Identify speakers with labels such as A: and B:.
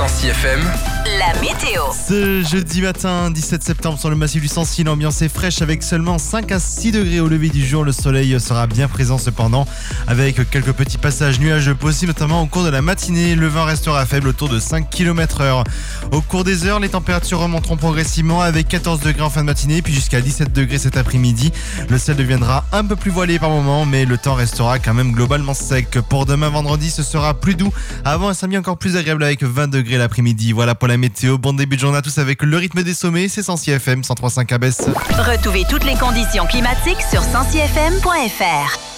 A: Sancy FM,
B: la météo.
C: Ce jeudi matin, 17 septembre, sur le massif du Sancy, l'ambiance est fraîche avec seulement 5 à 6 degrés au lever du jour. Le soleil sera bien présent cependant, avec quelques petits passages nuageux possibles, notamment au cours de la matinée. Le vent restera faible autour de 5 km/h. Au cours des heures, les températures remonteront progressivement avec 14 degrés en fin de matinée, puis jusqu'à 17 degrés cet après-midi. Le ciel deviendra un peu plus voilé par moment, mais le temps restera quand même globalement sec. Pour demain vendredi, ce sera plus doux, avant un samedi encore plus agréable avec 20 degrés l'après-midi. Voilà pour la météo. Bon début de journée à tous avec le rythme des sommets. C'est Sancy FM 103.5 à Besse.
B: Retrouvez toutes les conditions climatiques sur sancyfm.fr.